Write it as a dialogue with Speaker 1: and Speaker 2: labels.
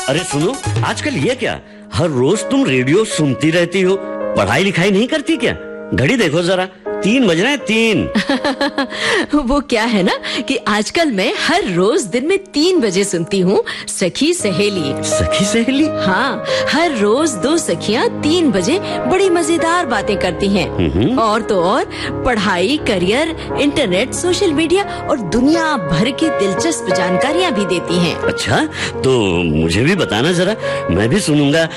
Speaker 1: अरे सुनो, आजकल ये क्या, हर रोज तुम रेडियो सुनती रहती हो, पढ़ाई लिखाई नहीं करती क्या? घड़ी देखो जरा, 3 बज रहे हैं, 3।
Speaker 2: वो क्या है ना कि आजकल मैं हर रोज दिन में 3 बजे सुनती हूँ सखी सहेली।
Speaker 1: सखी सहेली?
Speaker 2: हाँ, हर रोज 2 सखियाँ 3 बजे बड़ी मजेदार बातें करती हैं। और तो और पढ़ाई, करियर, इंटरनेट, सोशल मीडिया और दुनिया भर की दिलचस्प जानकारियाँ भी देती हैं।
Speaker 1: अच्छा, तो मुझे भी बताना जरा, मैं भी सुनूंगा।